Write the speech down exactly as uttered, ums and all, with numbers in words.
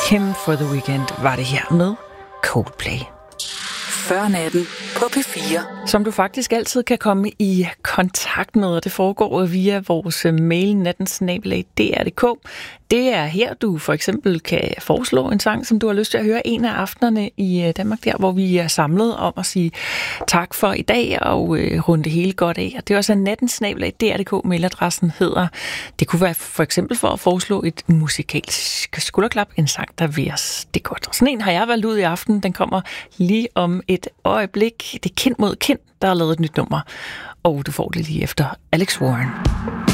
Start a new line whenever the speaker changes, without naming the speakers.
Him for the Weekend var det her med Coldplay.
Før natten på P fire.
Som du faktisk altid kan komme i kontakt med, og det foregår via vores mail natten snabel-a d r punktum d k. Det er her, du for eksempel kan foreslå en sang, som du har lyst til at høre en af aftenerne i Danmark, der hvor vi er samlet om at sige tak for i dag og øh, runde det hele godt af. Og det er også natten snabel-a d r punktum d k, mailadressen hedder. Det kunne være for eksempel for at foreslå et musikalsk skulderklap, en sang, der vil os det godt. Og sådan en har jeg valgt ud i aften. Den kommer lige om et øjeblik. Det er Kind mod Kind, der har lavet et nyt nummer. Og du får det lige efter Alex Warren.